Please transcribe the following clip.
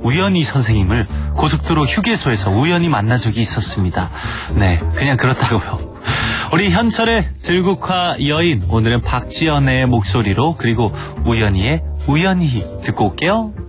우연히 선생님을 고속도로 휴게소에서 우연히 만난 적이 있었습니다. 네, 그냥 그렇다고요. 우리 현철의 들국화 여인, 오늘은 박지연의 목소리로, 그리고 우연히의 우연히 듣고 올게요.